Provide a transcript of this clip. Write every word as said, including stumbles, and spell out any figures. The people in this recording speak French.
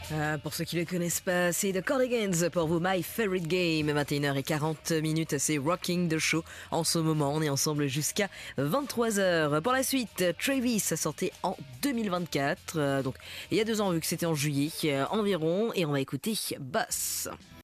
Ah, pour ceux qui ne le connaissent pas, c'est The Cardigans pour vous, My Favorite Game. vingt et une heures quarante, c'est Rocking the Show. En ce moment, on est ensemble jusqu'à vingt-trois heures. Pour la suite, Travis a sorti en deux mille vingt-quatre. Euh, donc, il y a deux ans, vu que c'était en juillet euh, environ. Et on va écouter Boss.